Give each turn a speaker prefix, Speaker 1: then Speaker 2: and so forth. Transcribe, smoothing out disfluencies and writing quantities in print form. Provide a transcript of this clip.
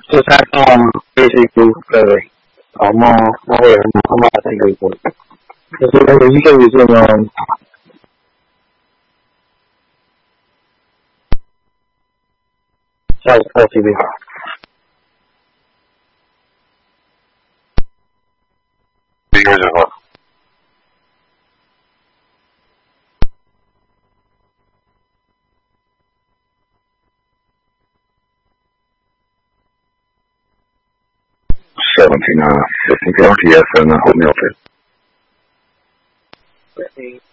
Speaker 1: 就他basically 我会他妈的一个过，就是那个一个月就呢，下午靠这边。
Speaker 2: 一个人吗？17 15 TSN 后面